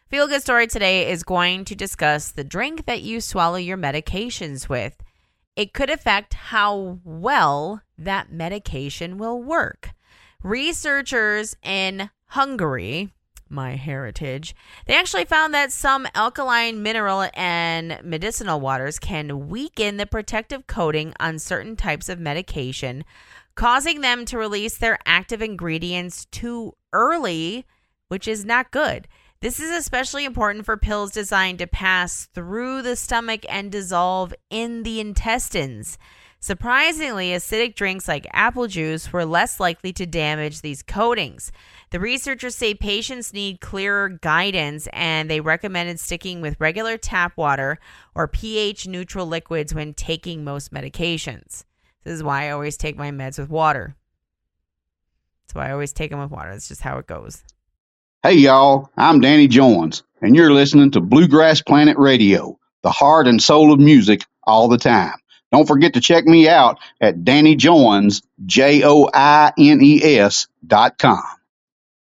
Feel Good Story today is going to discuss the drink that you swallow your medications with. It could affect how well that medication will work. Researchers in Hungary, my heritage, they actually found that some alkaline mineral and medicinal waters can weaken the protective coating on certain types of medication, causing them to release their active ingredients too early, which is not good. This is especially important for pills designed to pass through the stomach and dissolve in the intestines. Surprisingly, acidic drinks like apple juice were less likely to damage these coatings. The researchers say patients need clearer guidance, and they recommended sticking with regular tap water or pH-neutral liquids when taking most medications. This is why I always take my meds with water. That's why I always take them with water. That's just how it goes. Hey, y'all, I'm Danny Jones, and you're listening to Bluegrass Planet Radio, the heart and soul of music all the time. Don't forget to check me out at DannyJoines, JOINES.com.